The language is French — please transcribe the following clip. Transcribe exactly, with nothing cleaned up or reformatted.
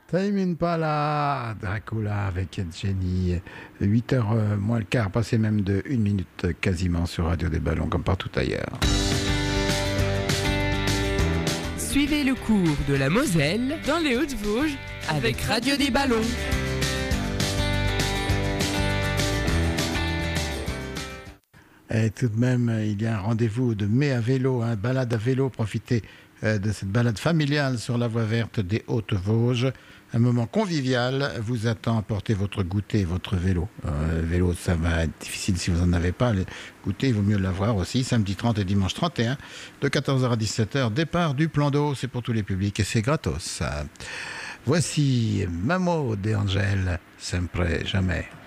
Tame Impala, Dracula avec Jenny. huit heures moins le quart, passé même de une minute quasiment sur Radio des Ballons, comme partout ailleurs. Suivez le cours de la Moselle dans les Hautes-Vosges avec Radio des Ballons. Et tout de même, il y a un rendez-vous de mai à vélo, un balade à vélo. Profitez de cette balade familiale sur la voie verte des Hautes-Vosges. Un moment convivial vous attend. Apportez votre goûter, votre vélo. Euh, vélo, ça va être difficile si vous n'en avez pas. Le goûter, il vaut mieux l'avoir aussi. Samedi trente et dimanche trente et un, de quatorze heures à dix-sept heures. Départ du plan d'eau, c'est pour tous les publics et c'est gratos. Voici Mamo de Angèle, sempre jamais.